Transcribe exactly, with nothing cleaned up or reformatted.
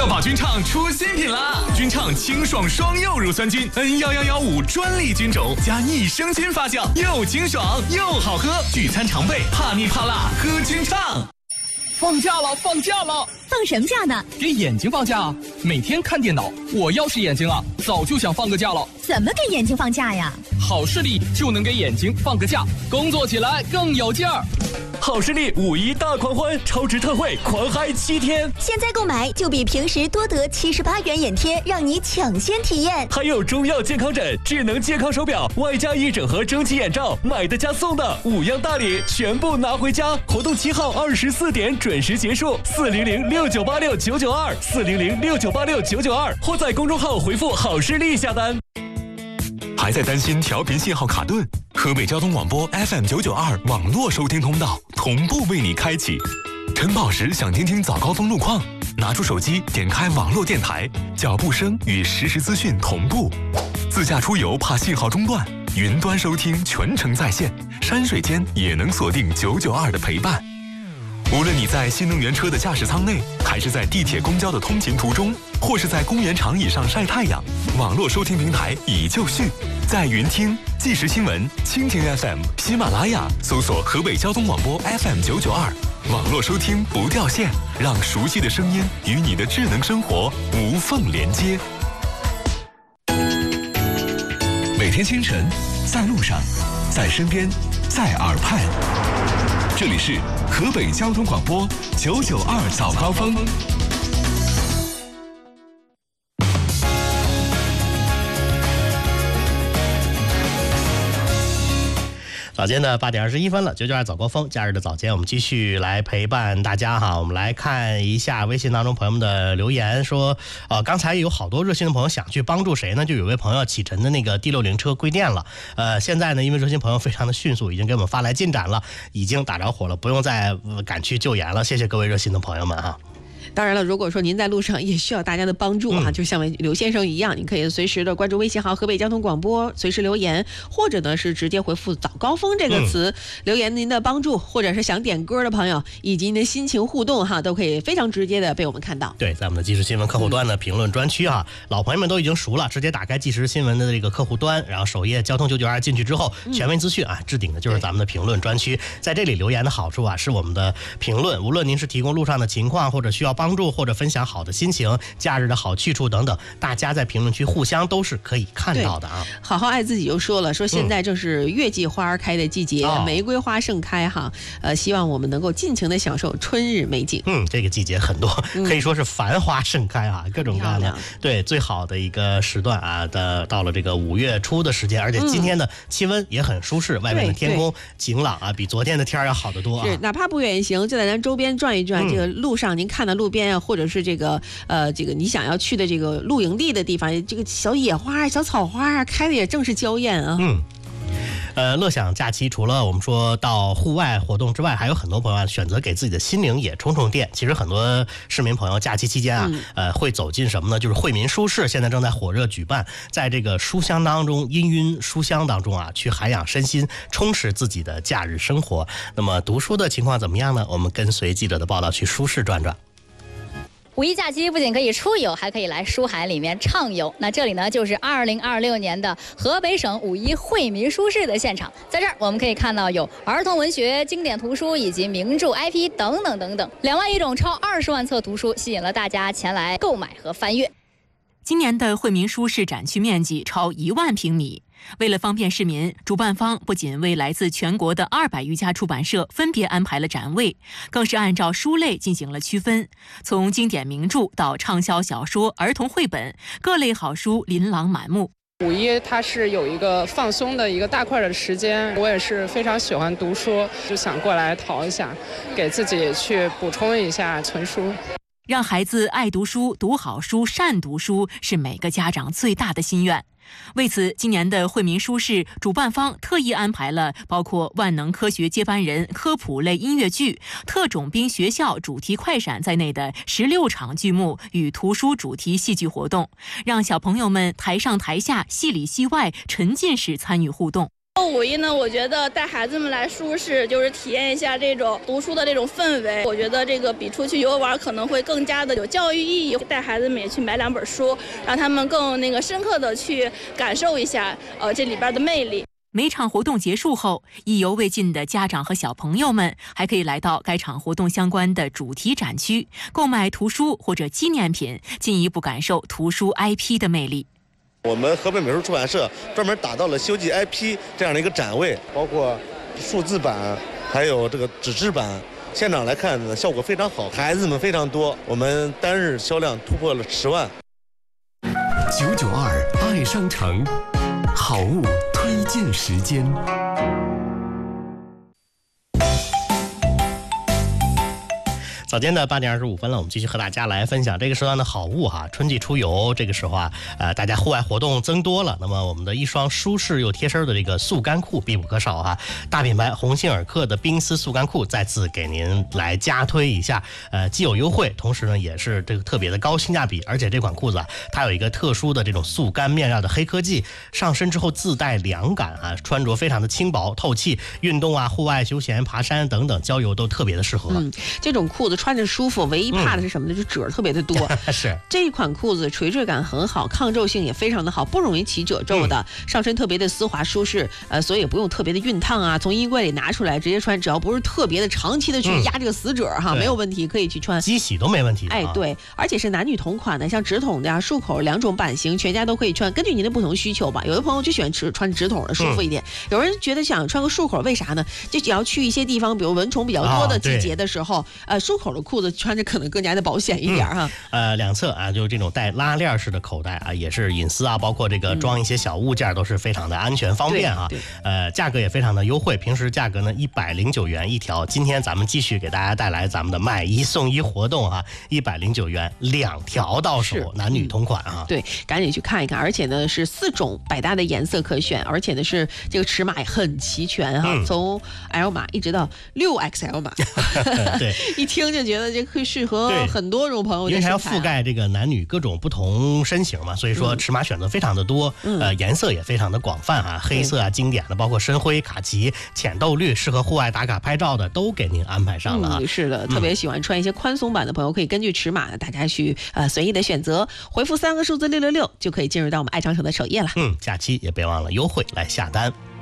热宝菌畅出新品啦！菌畅清爽双柚乳酸菌 N 一一一五专利菌种加益生菌发酵，又清爽又好喝，聚餐常备，怕腻怕辣喝菌畅。 放假了，放假了！ 放什么假呢？ 给眼睛放假。每天看电脑，我要是眼睛啊，早就想放个假了。 怎么给眼睛放假呀？ 好视力就能给眼睛放个假，工作起来更有劲儿。 好视力五一大狂欢，超值特惠，狂嗨七天！ 现在购买就比平时多得七十八元眼贴，让你抢先体验。 还有中药健康枕、智能健康手表，外加一整盒蒸汽眼罩，买的加送的，五样大礼全部拿回家。活动七号二十四点准时结束，四零零六九八六九九二，四零零六九八六九九二，或在公众号回复好视力下单。 还在担心调频信号卡顿？河北交通广播 F M 九九二网络收听通道同步为你开启。晨跑时想听听早高峰路况，拿出手机点开网络电台，脚步声与实时资讯同步。自驾出游怕信号中断，云端收听全程在线，山水间也能锁定九九二的陪伴。无论你在新能源车的驾驶舱内，还是在地铁公交的通勤途中，或是在公园长椅上晒太阳，网络收听平台已就绪，在云听、即时新闻、蜻蜓 F M、喜马拉雅搜索河北交通广播 F M 九九二，网络收听不掉线，让熟悉的声音与你的智能生活无缝连接。 每天清晨，在路上，在身边，在耳畔，这里是河北交通广播九九二早高峰。 早间的八点二十一分了，九九二早高峰，假日的早间，我们继续来陪伴大家哈。我们来看一下微信当中朋友们的留言，说，呃，刚才有好多热心的朋友想去帮助谁呢？就有位朋友启辰的那个 D 六零车归电了，呃，现在呢，因为热心朋友非常的迅速，已经给我们发来进展了，已经打着火了，不用再赶去救援了。谢谢各位热心的朋友们哈。 当然了，如果说您在路上也需要大家的帮助啊，嗯、就像刘先生一样，你可以随时的关注微信号河北交通广播，随时留言，或者呢是直接回复早高峰这个词、嗯、留言您的帮助，或者是想点歌的朋友以及您的心情互动哈，都可以非常直接的被我们看到。 对，在我们的即时新闻客户端的评论专区哈、嗯，老朋友们都已经熟了，直接打开即时新闻的这个客户端，然后首页交通九九二进去之后，权威资讯啊，置顶的就是咱们的评论专区，在这里留言的好处啊，是我们的评论，无论您是提供路上的情况，或者需要帮助，或者分享好的心情、假日的好去处等等，大家在评论区互相都是可以看到的啊。 好好爱自己又说了，说现在正是月季花开的季节、嗯、玫瑰花盛开哈，呃，希望我们能够尽情的享受春日美景。 嗯，这个季节很多、嗯、可以说是繁花盛开啊，各种各样的。对，最好的一个时段啊的到了这个五月初的时间，而且今天的气温也很舒适，嗯、外面的天空晴朗啊，比昨天的天要好得多啊。 是，哪怕不远行，就在咱周边转一转，嗯、这个路上您看到路边啊，或者是这个呃，这个你想要去的这个露营地的地方，这个小野花、小草花开的也正是娇艳啊。 嗯。呃，乐享假期除了我们说到户外活动之外，还有很多朋友选择给自己的心灵也充充电。其实很多市民朋友假期期间啊，嗯、呃，会走进什么呢？就是惠民书市，现在正在火热举办，在这个书香当中，氤氲书香当中啊，去涵养身心，充实自己的假日生活。那么读书的情况怎么样呢？我们跟随记者的报道去书市转转。 五一假期不仅可以出游，还可以来书海里面畅游。那这里呢，就是二零二六年的河北省五一惠民书市的现场。在这儿，我们可以看到有儿童文学、经典图书以及名著 I P 等等等等，两万余种超二十万册图书，吸引了大家前来购买和翻阅。 今年的惠民书市展区面积超一万平米。为了方便市民，主办方不仅为来自全国的二百余家出版社分别安排了展位，更是按照书类进行了区分，从经典名著到畅销小说、儿童绘本，各类好书琳琅满目。 五一它是有一个放松的一个大块的时间，我也是非常喜欢读书，就想过来淘一下，给自己去补充一下存书。 让孩子爱读书、读好书、善读书，是每个家长最大的心愿。为此，今年的惠民书市主办方特意安排了包括万能科学接班人科普类音乐剧、特种兵学校主题快闪在内的十六场剧目与图书主题戏剧活动，让小朋友们台上台下、戏里戏外沉浸式参与互动。 五一呢，我觉得带孩子们来舒适，就是体验一下这种读书的这种氛围。我觉得这个比出去游玩可能会更加的有教育意义。带孩子们也去买两本书，让他们更那个深刻的去感受一下呃这里边的魅力。 每场活动结束后，意犹未尽的家长和小朋友们还可以来到该场活动相关的主题展区，购买图书或者纪念品，进一步感受图书 I P 的魅力。 我们河北美术出版社专门打造了修记 I P 这样的一个展位，包括数字版，还有这个纸质版。现场来看呢，效果非常好，孩子们非常多，我们单日销量突破了十万。 九九二爱商城，好物推荐时间。 早间的八点二十五分了，我们继续和大家来分享这个时段的好物哈。春季出游这个时候啊，呃，大家户外活动增多了，那么我们的一双舒适又贴身的这个速干裤必不可少哈。大品牌鸿星尔克的冰丝速干裤再次给您来加推一下，呃，既有优惠，同时呢也是这个特别的高性价比，而且这款裤子啊，它有一个特殊的这种速干面料的黑科技，上身之后自带凉感啊，穿着非常的轻薄透气，运动啊、户外休闲、爬山等等郊游都特别的适合。 嗯，这种裤子穿着舒服，唯一怕的是什么呢？嗯、就褶特别的多。 是这一款裤子垂坠感很好，抗皱性也非常的好，不容易起褶皱的，嗯、上身特别的丝滑舒适，呃，所以也不用特别的熨烫啊，从衣柜里拿出来直接穿，只要不是特别的长期的去压这个死褶哈，嗯、没有问题，可以去穿， 机洗都没问题。 哎，对，而且是男女同款的，像直筒的呀、束口两种版型，全家都可以穿，根据您的不同需求吧。有的朋友就喜欢吃穿直筒的，舒服一点；嗯、有人觉得想穿个束口，为啥呢？就只要去一些地方，比如蚊虫比较多的季节的时候，哦、呃，束口的裤子穿着可能更加的保险一点哈。 嗯、呃，两侧啊，就是这种带拉链式的口袋啊，也是隐私啊，包括这个装一些小物件都是非常的安全方便啊。呃，价格也非常的优惠，平时价格呢一百零九元一条，今天咱们继续给大家带来咱们的买一送一活动啊，一百零九元两条到手，男女同款啊。 对，赶紧去看一看，而且呢是四种百搭的颜色可选，而且呢是这个尺码也很齐全哈，嗯、从 L 码一直到六 X L 码。 对， 一听就觉得这可以适合很多种朋友的身材、啊， 因为它要覆盖这个男女各种不同身形嘛，所以说尺码选择非常的多，嗯、呃，颜色也非常的广泛啊，黑色啊，经典的，包括深灰、卡其、浅豆绿，适合户外打卡拍照的都给您安排上了啊。 嗯、是的，特别喜欢穿一些宽松版的朋友，可以根据尺码大家去呃随意的选择，回复三个数字六六六就可以进入到我们爱商城的首页了。 嗯，假期也别忘了优惠来下单。